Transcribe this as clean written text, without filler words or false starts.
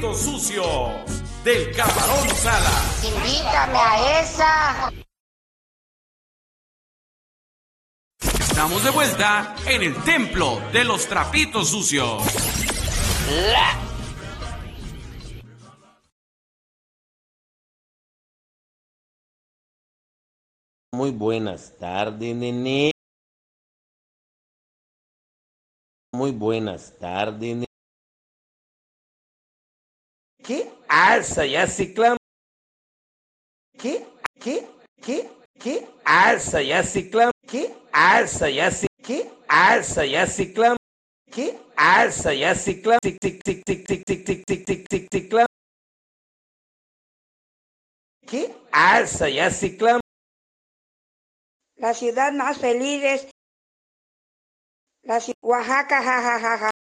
trapitos sucios del Camarón Salas. Invítame a esa. Estamos de vuelta en el templo de los trapitos sucios. Muy buenas tardes, nene. Muy buenas tardes, nene. ¿Qué alza ya ciclán? ¿Qué alza ya ciclán? ¿Qué alza ya ciclán? ¿Qué alza ya ciclán? ¿Qué alza ya ciclán? ¿Qué alza ya ciclán? La ciudad más feliz es Oaxaca, jajajaja.